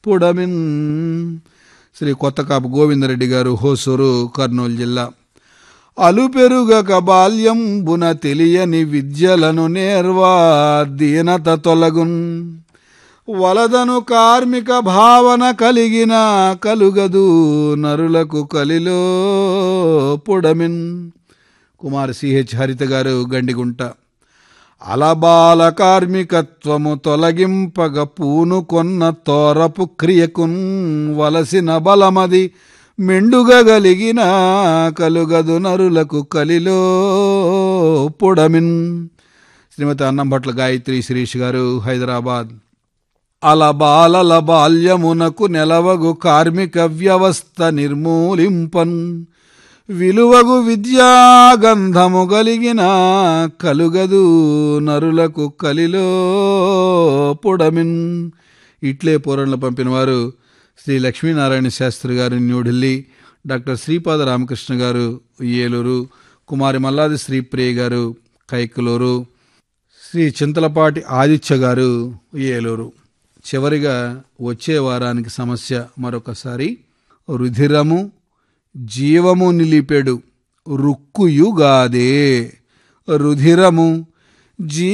పుడమిన్. శ్రీ కొత్తకాపు గోవిందరెడ్డి గారు, హోసూరు, కర్నూలు జిల్లా. అలుపెరుగక బాల్యంబున తెలియని విద్యలను నేర్వా దీనత తొలగున్. వలదను కార్మిక భావన కలిగిన కలుగదు నరులకు కలిలో పుడమిన్. కుమార్ సిహెచ్ హరిత గారు, గండిగుంట. అలబాల కార్మికత్వము తొలగింపగ పూనుకొన్న తోరపు క్రియకున్ వలసిన బలమది మెండుగలిగిన కలుగదు నరులకు కలిలో పుడమిన్. శ్రీమతి అన్నంభట్ల గాయత్రి శిరీష్ గారు, హైదరాబాద్. అలబాలల బాల్యమునకు నెలవగు కార్మిక వ్యవస్థ నిర్మూలింపన్ విలువగు విద్యాగంధము గలిగిన కలుగదు నరులకు కలిలో పుడమిన్. ఇట్లే పూరణలు పంపినవారు శ్రీ లక్ష్మీనారాయణ శాస్త్రి గారు, న్యూఢిల్లీ. డాక్టర్ శ్రీపాద రామకృష్ణ గారు, ఏలూరు. కుమారి మల్లాది శ్రీప్రియ గారు, కైకలూరు. శ్రీ చింతలపాటి ఆదిత్య గారు, ఏలూరు. చివరిగా వచ్చే వారానికి సమస్య మరొకసారి. రుధిరము జీవము నిలిపెడు రుక్కుయుగాదే. రుధిరము